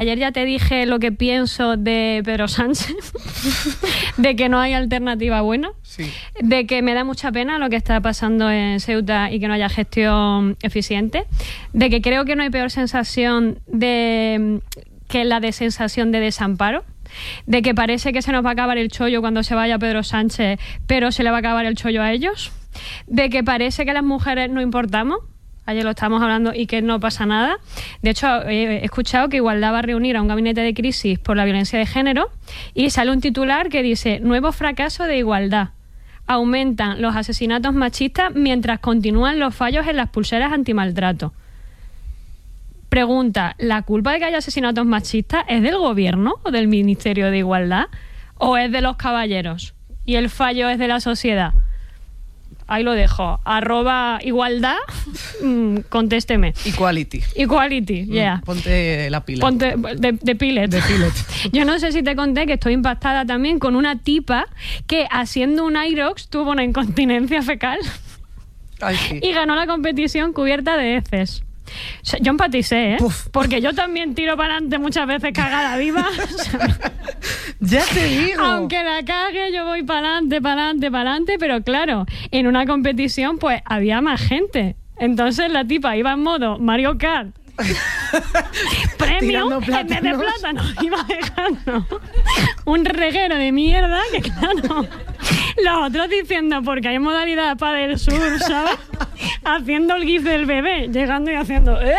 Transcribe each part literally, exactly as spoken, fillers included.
ayer ya te dije lo que pienso de Pedro Sánchez, de que no hay alternativa buena, sí. de que me da mucha pena lo que está pasando en Ceuta y que no haya gestión eficiente, de que creo que no hay peor sensación de que la de sensación de desamparo, de que parece que se nos va a acabar el chollo cuando se vaya Pedro Sánchez, pero se le va a acabar el chollo a ellos, de que parece que las mujeres no importamos. Ayer lo estábamos hablando y que no pasa nada. De hecho, he escuchado que Igualdad va a reunir a un gabinete de crisis por la violencia de género y sale un titular que dice: nuevo fracaso de Igualdad. Aumentan los asesinatos machistas mientras continúan los fallos en las pulseras antimaltrato. Pregunta: ¿la culpa de que haya asesinatos machistas es del gobierno o del Ministerio de Igualdad? ¿O es de los caballeros? ¿Y el fallo es de la sociedad? Ahí lo dejo. Arroba igualdad, mm, contésteme. Equality. Equality, yeah. Mm, ponte la pila. Ponte de, de pilet. De pilet. Yo no sé si te conté que estoy impactada también con una tipa que haciendo un Irox tuvo una incontinencia fecal. Ay, sí. Y ganó la competición cubierta de heces. O sea, yo empaticé, ¿eh? Puf. Porque yo también tiro para adelante muchas veces cagada viva. O sea, ya te digo. aunque la cague, yo voy para adelante, para adelante, para adelante. Pero claro, en una competición pues había más gente. Entonces la tipa iba en modo Mario Kart. Premio, en vez de plátano, iba dejando un reguero de mierda que claro, los otros diciendo porque hay modalidad para del sur, ¿sabes? Haciendo el gif del bebé, llegando y haciendo ¿eh?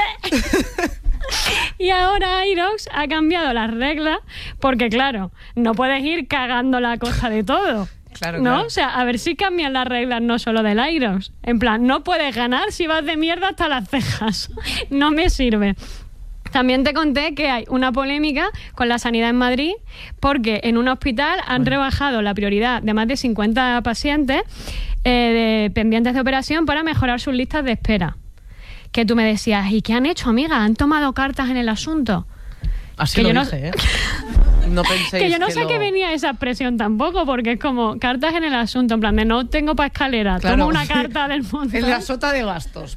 Y ahora Irox ha cambiado las reglas porque claro, no puedes ir cagando la cosa de todo. Claro, ¿no? claro. O sea, a ver si cambian las reglas no solo del Irox. En plan, no puedes ganar si vas de mierda hasta las cejas. No me sirve. También te conté que hay una polémica con la sanidad en Madrid porque en un hospital han bueno. rebajado la prioridad de más de cincuenta pacientes eh, de, pendientes de operación para mejorar sus listas de espera. Que tú me decías, ¿y qué han hecho, amiga? ¿Han tomado cartas en el asunto? Así que lo yo dije, no... ¿eh? No penséis que yo no que sé lo... qué venía esa expresión tampoco, porque es como cartas en el asunto, en plan de no tengo para escalera, claro. tomo una carta del montón. En la sota de gastos.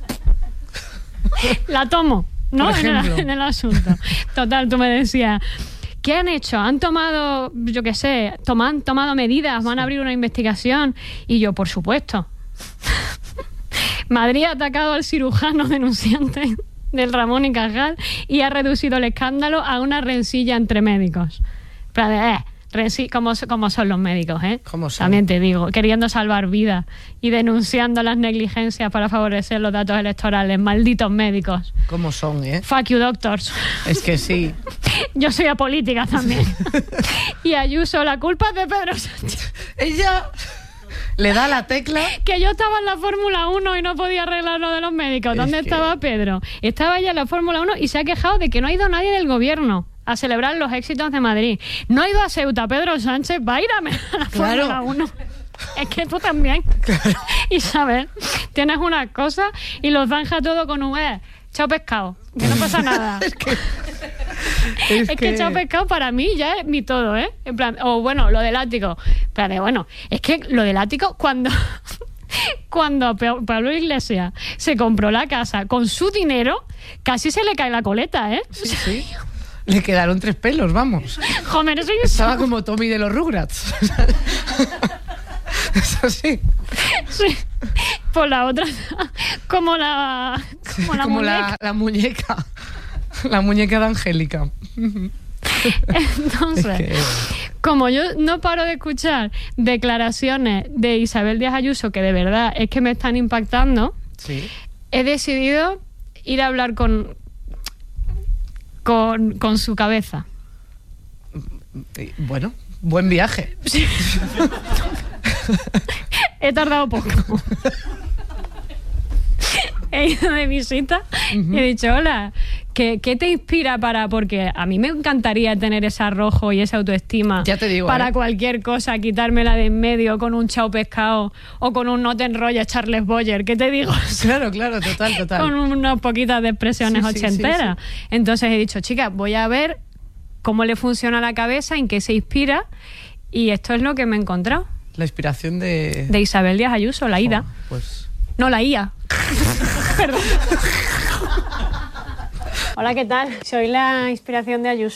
La tomo, ¿no? En el, en el asunto. Total, tú me decías, ¿qué han hecho? ¿Han tomado, yo qué sé, toman, tomado medidas? ¿Van a abrir una investigación? Y yo, por supuesto. Madrid ha atacado al cirujano denunciante del Ramón y Cajal y ha reducido el escándalo a una rencilla entre médicos. Pero, eh, renci- como, como son los médicos, ¿eh? ¿Cómo son? También te digo, queriendo salvar vidas y denunciando las negligencias para favorecer los datos electorales. Malditos médicos. ¿Cómo son, eh? Fuck you, doctors. Es que sí. Yo soy apolítica también. Y Ayuso, la culpa es de Pedro Sánchez. Ella... le da la tecla. Que yo estaba en la Fórmula uno y no podía arreglar lo de los médicos. ¿Dónde es que... estaba Pedro? Estaba ya en la Fórmula uno y se ha quejado de que no ha ido nadie del gobierno a celebrar los éxitos de Madrid. No ha ido a Ceuta. Pedro Sánchez va a ir a la claro. Fórmula uno. Es que tú también. Claro. Isabel, tienes una cosa y lo zanja todo con un eh, chao pescado. Que no pasa nada. es que... Es, es que, que chao pescado para mí ya es mi todo, ¿eh? En plan, o bueno, lo del ático. Pero de, bueno, es que lo del ático, cuando, cuando Pablo Iglesias se compró la casa con su dinero, casi se le cae la coleta, ¿eh? Sí, sí. Le quedaron tres pelos, vamos. Joder, eso estaba como Tommy de los Rugrats. Eso sí. Sí. Por la otra, como la, como la como muñeca. La, la muñeca. La muñeca de Angélica. Entonces, es que... como yo no paro de escuchar declaraciones de Isabel Díaz Ayuso que de verdad es que me están impactando, sí. He decidido ir a hablar con, con, con su cabeza. Bueno, buen viaje. Sí. He tardado poco. He ido de visita uh-huh. y he dicho, hola, ¿qué, ¿qué te inspira para...? Porque a mí me encantaría tener ese arrojo y esa autoestima ya te digo, para ¿eh? cualquier cosa, quitármela de en medio con un chao pescado o con un no te enrolles Charles Boyer. ¿Qué te digo? Claro, claro, total, total. Con unas poquitas de expresiones sí, ochenteras. Sí, sí, sí. Entonces he dicho, chica, voy a ver cómo le funciona la cabeza, en qué se inspira, y esto es lo que me he encontrado. La inspiración de... De Isabel Díaz Ayuso, la ida. Oh, pues... No, la I A. Perdón. Hola, ¿qué tal? Soy la inspiración de Ayuso.